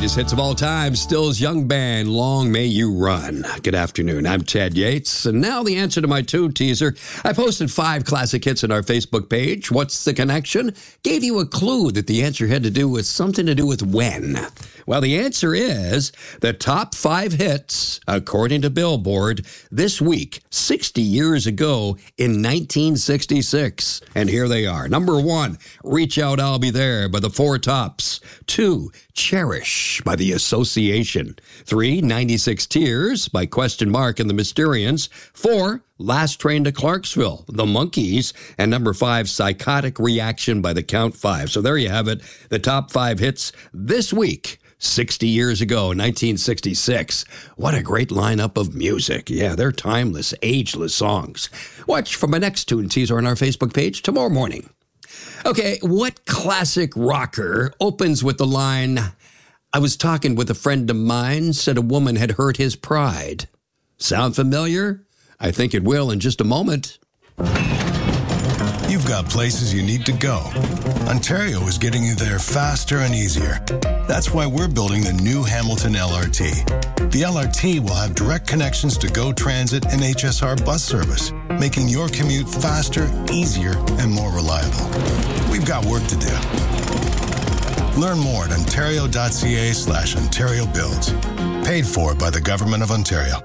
greatest hits of all time, Still's young band, Long May You Run. Good afternoon, I'm Ted Yates, and now the answer to my tune teaser. I posted 5 classic hits on our Facebook page. What's the connection? Gave you a clue that the answer had to do with something to do with when. Well, the answer is the top 5 hits, according to Billboard, this week, 60 years ago in 1966. And here they are. Number 1, Reach Out, I'll Be There by the Four Tops. 2, Cherish by the Association. 3, 96 Tears by Question Mark and the Mysterians. 4, Last Train to Clarksville, the Monkees. And number 5, Psychotic Reaction by the Count 5. So there you have it, the top 5 hits this week. 60 years ago, 1966. What a great lineup of music. Yeah, they're timeless, ageless songs. Watch for my next tune teaser on our Facebook page tomorrow morning. Okay, what classic rocker opens with the line, I was talking with a friend of mine, said a woman had hurt his pride. Sound familiar? I think it will in just a moment. You've got places you need to go. Ontario is getting you there faster and easier. That's why we're building the new Hamilton LRT. The LRT will have direct connections to GO Transit and HSR bus service, making your commute faster, easier, and more reliable. We've got work to do. Learn more at ontario.ca/Ontario Builds. Paid for by the Government of Ontario.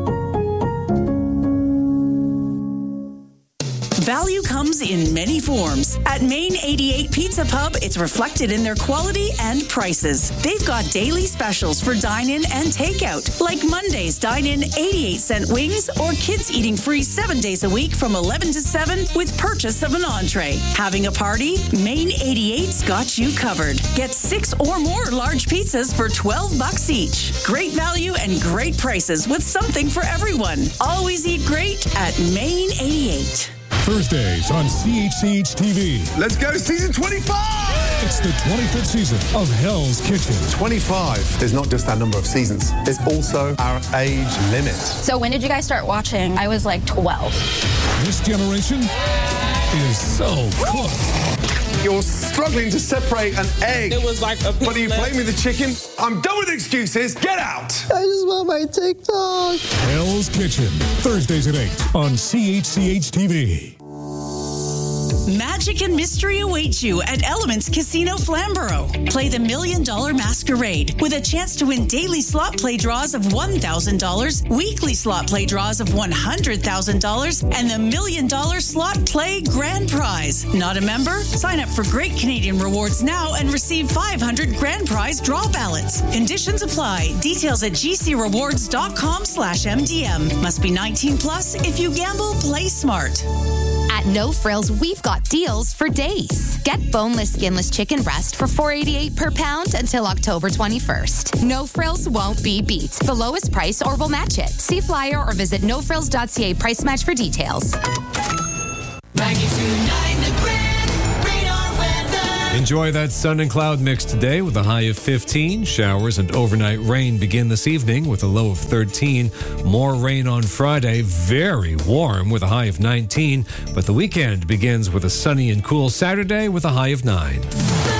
Value comes in many forms. At Main 88 Pizza Pub, it's reflected in their quality and prices. They've got daily specials for dine-in and takeout, like Monday's dine-in 88-cent wings or kids eating free 7 days a week from 11 to 7 with purchase of an entree. Having a party? Main 88's got you covered. Get 6 or more large pizzas for $12 each. Great value and great prices with something for everyone. Always eat great at Main 88. Thursdays on CHCH TV. Let's go, season 25! It's the 25th season of Hell's Kitchen. 25 is not just our number of seasons, it's also our age limit. So when did you guys start watching? I was like 12. This generation is so cooked. You're struggling to separate an egg. It was like a pizza. But are you blaming the chicken? I'm done with excuses. Get out! I just want my TikTok. Hell's Kitchen. Thursdays at 8 on CHCH TV. Magic and mystery awaits you at Elements Casino Flamborough. Play the $1 Million Masquerade with a chance to win daily slot play draws of $1,000, weekly slot play draws of $100,000, and the $1 Million Slot Play Grand Prize. Not a member? Sign up for Great Canadian Rewards now and receive 500 Grand Prize draw ballots. Conditions apply. Details at gcrewards.com/MDM. Must be 19 plus. If you gamble, play smart. At No Frills, we've got deals for days. Get boneless, skinless chicken breast for $4.88 per pound until October 21st. No Frills won't be beat. The lowest price or we'll match it. See flyer or visit nofrills.ca price match for details. 92.9 The Grand Radar Weather. Enjoy that sun and cloud mix today with a high of 15. Showers and overnight rain begin this evening with a low of 13. More rain on Friday, very warm with a high of 19. But the weekend begins with a sunny and cool Saturday with a high of 9.